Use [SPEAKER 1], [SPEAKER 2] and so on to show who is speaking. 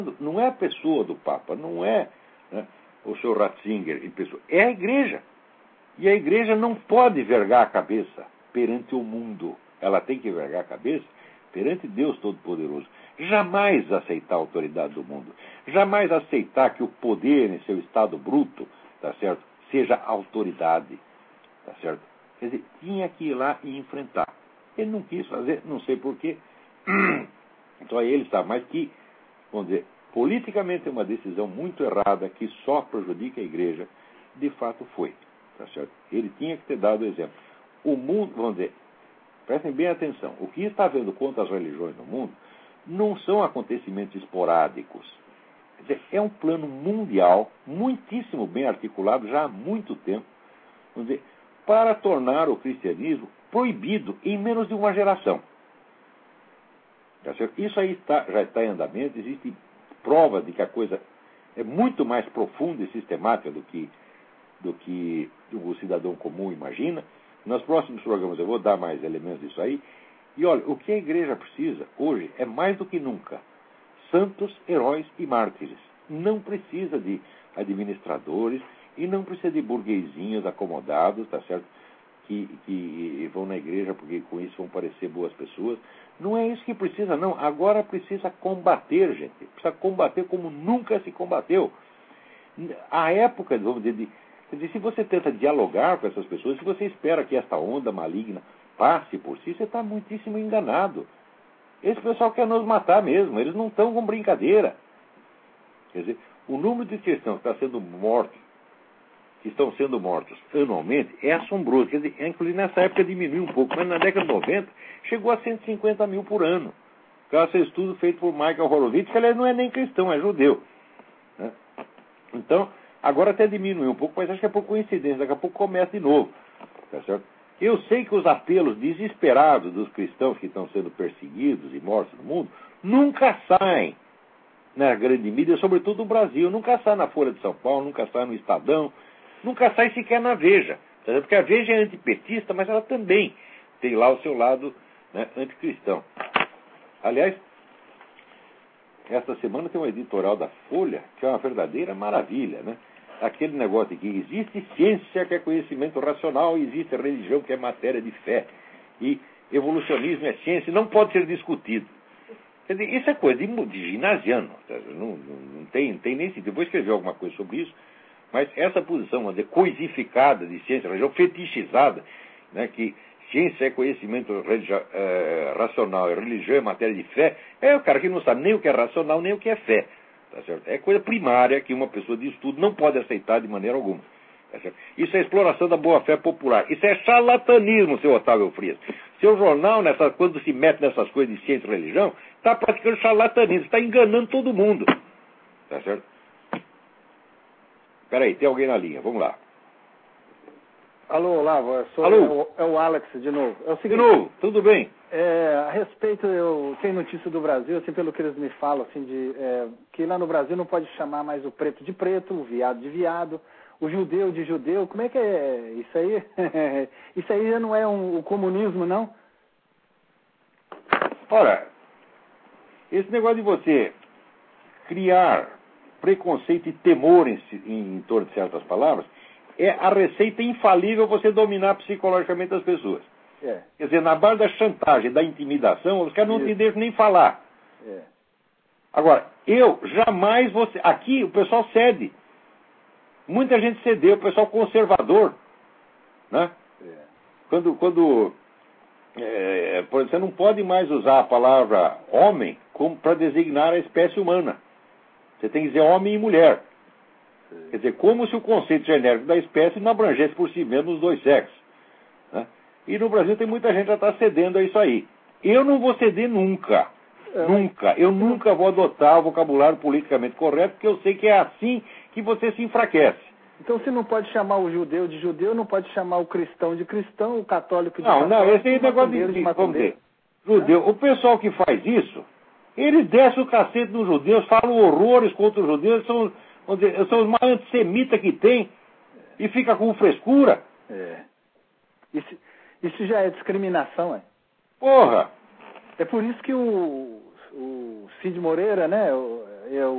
[SPEAKER 1] não é a pessoa do Papa, não é, né, o Sr. Ratzinger em pessoa, é a igreja. E a igreja não pode vergar a cabeça perante o mundo. Ela tem que vergar a cabeça perante Deus Todo-Poderoso. Jamais aceitar a autoridade do mundo. Jamais aceitar que o poder em seu estado bruto, tá certo, seja autoridade. Tá certo? Quer dizer, tinha que ir lá e enfrentar. Ele não quis fazer, não sei porquê. Então aí ele sabe, mas que, vamos dizer, politicamente é uma decisão muito errada que só prejudica a igreja. De fato foi. Tá certo? Ele tinha que ter dado o exemplo. O mundo, vamos dizer, prestem bem atenção, o que está havendo contra as religiões no mundo não são acontecimentos esporádicos. Quer dizer, é um plano mundial, muitíssimo bem articulado já há muito tempo, vamos dizer, para tornar o cristianismo proibido em menos de uma geração. Tá certo? Isso aí já está em andamento, existe prova de que a coisa é muito mais profunda e sistemática do que o cidadão comum imagina. Nos próximos programas eu vou dar mais elementos disso aí. E olha, o que a igreja precisa hoje é mais do que nunca santos, heróis e mártires. Não precisa de administradores e não precisa de burguesinhos acomodados, tá certo? Que vão na igreja porque com isso vão parecer boas pessoas. Não é isso que precisa, não. Agora precisa combater, gente. Precisa combater como nunca se combateu. A época, vamos dizer, quer dizer, se você tenta dialogar com essas pessoas, se você espera que esta onda maligna passe por si, você está muitíssimo enganado. Esse pessoal quer nos matar mesmo, eles não estão com brincadeira. Quer dizer, o número de cristãos que estão sendo mortos anualmente é assombroso. Quer dizer, inclusive nessa época diminuiu um pouco, mas na década de 90 chegou a 150 mil por ano. Esse estudo feito por Michael Horowitz, que ele não é nem cristão, é judeu. Né? Então, agora até diminuiu um pouco, mas acho que é por coincidência, daqui a pouco começa de novo. Tá certo? Eu sei que os apelos desesperados dos cristãos que estão sendo perseguidos e mortos no mundo nunca saem na grande mídia, sobretudo no Brasil, nunca sai na Folha de São Paulo, nunca sai no Estadão, nunca sai sequer na Veja. Tá certo? Porque a Veja é antipetista, mas ela também tem lá o seu lado, né, anticristão. Aliás, esta semana tem um editorial da Folha que é uma verdadeira maravilha, né? Aquele negócio de que existe ciência que é conhecimento racional, existe religião que é matéria de fé, e evolucionismo é ciência e não pode ser discutido. Quer dizer, isso é coisa de ginasiano, não tem nem sentido. Eu vou escrever alguma coisa sobre isso, mas essa posição, vamos dizer, coisificada de ciência, religião fetichizada, né, que ciência é conhecimento racional e religião é matéria de fé, é o cara que não sabe nem o que é racional, nem o que é fé. Tá certo? É coisa primária que uma pessoa de estudo não pode aceitar de maneira alguma. Tá certo? Isso é exploração da boa-fé popular. Isso é charlatanismo, seu Otávio Frias. Seu jornal, quando se mete nessas coisas de ciência e religião, está praticando charlatanismo, está enganando todo mundo. Tá certo? Espera aí, tem alguém na linha, vamos lá.
[SPEAKER 2] Alô, Olavo,
[SPEAKER 1] Alô?
[SPEAKER 2] É o Alex de novo. É o seguinte,
[SPEAKER 1] de novo, tudo bem?
[SPEAKER 2] A respeito, eu tenho notícia do Brasil, assim, pelo que eles me falam, assim, que lá no Brasil não pode chamar mais o preto de preto, o viado de viado, o judeu de judeu. Como é que é isso aí? Isso aí já não é o comunismo, não?
[SPEAKER 1] Ora, esse negócio de você criar preconceito e temor em torno de certas palavras é a receita infalível você dominar psicologicamente as pessoas.
[SPEAKER 2] É.
[SPEAKER 1] Quer dizer, na base da chantagem, da intimidação, os caras não te deixam nem falar.
[SPEAKER 2] É.
[SPEAKER 1] Agora, eu jamais vou... Aqui o pessoal cede. Muita gente cedeu, o pessoal conservador. Né?
[SPEAKER 2] É.
[SPEAKER 1] Por exemplo, você não pode mais usar a palavra homem para designar a espécie humana. Você tem que dizer homem e mulher. Quer dizer, como se o conceito genérico da espécie não abrangesse por si mesmo os dois sexos. Né? E no Brasil tem muita gente que já está cedendo a isso aí. Eu não vou ceder nunca. Nunca. Eu nunca vou adotar o vocabulário politicamente correto, porque eu sei que é assim que você se enfraquece.
[SPEAKER 2] Então, se não pode chamar o judeu de judeu, não pode chamar o cristão de cristão, o católico de católico.
[SPEAKER 1] Não, esse aí é negócio de vamos dizer, judeu. O pessoal que faz isso, eles descem o cacete nos judeus, falam horrores contra os judeus, são os mais antissemitas que tem, e fica com frescura.
[SPEAKER 2] É. Isso já é discriminação, é?
[SPEAKER 1] Porra!
[SPEAKER 2] É por isso que o Cid Moreira, né,